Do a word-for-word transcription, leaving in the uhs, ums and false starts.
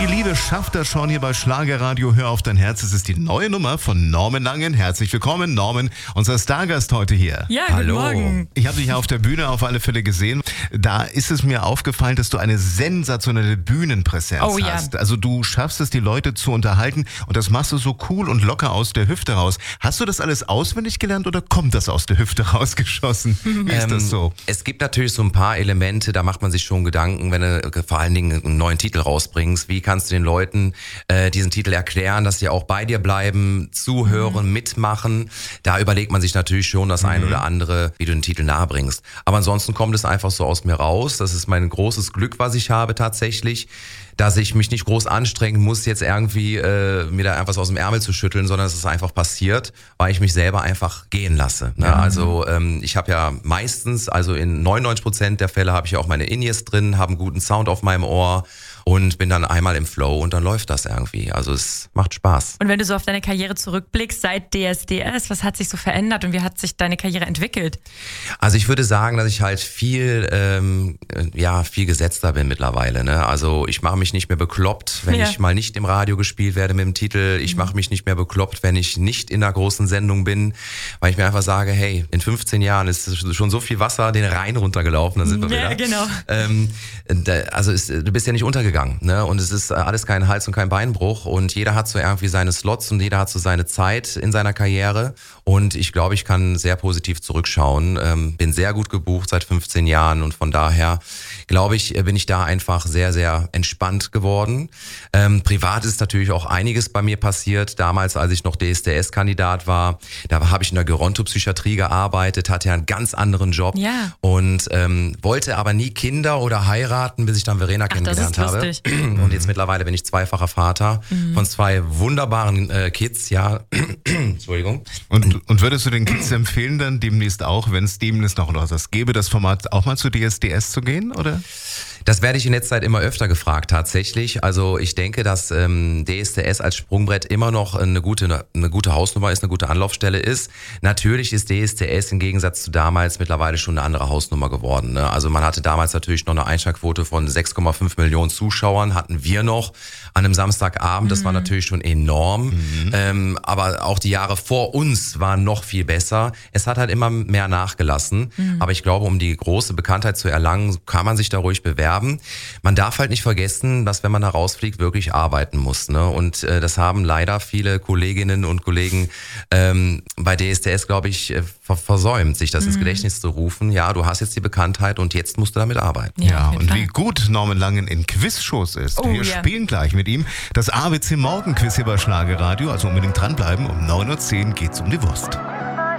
Die Liebe schafft das schon hier bei Schlagerradio. Hör auf dein Herz. Es ist die neue Nummer von Norman Langen. Herzlich willkommen, Norman, unser Stargast heute hier. Ja, guten Hallo. Morgen. Ich habe dich ja auf der Bühne auf alle Fälle gesehen. Da ist es mir aufgefallen, dass du eine sensationelle Bühnenpräsenz Oh, ja. hast. Also du schaffst es, die Leute zu unterhalten und das machst du so cool und locker aus der Hüfte raus. Hast du das alles auswendig gelernt oder kommt das aus der Hüfte rausgeschossen? Wie ist das so? Es gibt natürlich so ein paar Elemente, da macht man sich schon Gedanken, wenn du vor allen Dingen einen neuen Titel rausbringst. Wie kannst du den Leuten äh, diesen Titel erklären, dass sie auch bei dir bleiben, zuhören, mhm. mitmachen? Da überlegt man sich natürlich schon das mhm. ein oder andere, wie du den Titel nahebringst. Aber ansonsten kommt es einfach so aus mir raus. Das ist mein großes Glück, was ich habe tatsächlich, dass ich mich nicht groß anstrengen muss, jetzt irgendwie äh, mir da einfach so aus dem Ärmel zu schütteln, sondern es ist einfach passiert, weil ich mich selber einfach gehen lasse. Ne? Ja. Also ähm, ich habe ja meistens, also in neunundneunzig Prozent der Fälle habe ich ja auch meine In-Ears drin, habe einen guten Sound auf meinem Ohr und bin dann einmal im Flow und dann läuft das irgendwie. Also es macht Spaß. Und wenn du so auf deine Karriere zurückblickst seit D S D S, was hat sich so verändert und wie hat sich deine Karriere entwickelt? Also ich würde sagen, dass ich halt viel, ähm, ja, viel gesetzter bin mittlerweile. Ne? Also ich mache mich nicht mehr bekloppt, wenn ja. ich mal nicht im Radio gespielt werde mit dem Titel. Ich mache mich nicht mehr bekloppt, wenn ich nicht in einer großen Sendung bin, weil ich mir einfach sage, hey, in fünfzehn Jahren ist schon so viel Wasser den Rhein runtergelaufen, da sind wir ja, wieder. Genau. Ähm, da, also ist, du bist ja nicht untergegangen, ne? Und es ist alles kein Hals- und kein Beinbruch und jeder hat so irgendwie seine Slots und jeder hat so seine Zeit in seiner Karriere und ich glaube, ich kann sehr positiv zurückschauen. Ähm, bin sehr gut gebucht seit fünfzehn Jahren und von daher glaube ich, bin ich da einfach sehr, sehr entspannt geworden. Ähm, privat ist natürlich auch einiges bei mir passiert. Damals, als ich noch D S D S-Kandidat war, da habe ich in der Gerontopsychiatrie gearbeitet, hatte ja einen ganz anderen Job ja. und ähm, wollte aber nie Kinder oder heiraten, bis ich dann Verena Ach, kennengelernt das ist habe. lustig. Und jetzt mittlerweile bin ich zweifacher Vater mhm. von zwei wunderbaren äh, Kids, ja. Entschuldigung. Und, und würdest du den Kids empfehlen, dann demnächst auch, wenn es demnächst noch was gäbe, das Format auch mal zu D S D S zu gehen, oder? Das werde ich in letzter Zeit immer öfter gefragt, tatsächlich. Also ich denke, dass ähm, D S D S als Sprungbrett immer noch eine gute, eine gute Hausnummer ist, eine gute Anlaufstelle ist. Natürlich ist D S D S im Gegensatz zu damals mittlerweile schon eine andere Hausnummer geworden. Ne? Also man hatte damals natürlich noch eine Einschaltquote von sechs Komma fünf Millionen Zuschauern, hatten wir noch an einem Samstagabend. Das mhm. war natürlich schon enorm. Mhm. Ähm, aber auch die Jahre vor uns waren noch viel besser. Es hat halt immer mehr nachgelassen. Mhm. Aber ich glaube, um die große Bekanntheit zu erlangen, kann man sich da ruhig bewerben. Man darf halt nicht vergessen, dass wenn man da rausfliegt, wirklich arbeiten muss. Ne? Und äh, das haben leider viele Kolleginnen und Kollegen ähm, bei D S D S, glaube ich, äh, ver- versäumt, sich das mhm. ins Gedächtnis zu rufen. Ja, du hast jetzt die Bekanntheit und jetzt musst du damit arbeiten. Ja, ja und Fall. wie gut Norman Langen in Quizshows ist. Oh, Wir ja. spielen gleich mit ihm das A B C Morgen Quiz hier bei Schlagerradio. Also unbedingt dranbleiben. Um neun Uhr zehn geht's um die Wurst.